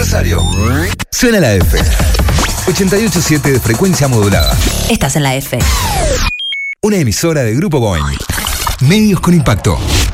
Rosario. Suena la F. 88.7 de frecuencia modulada. Estás en la F. Una emisora de Grupo Boeing. Medios con impacto.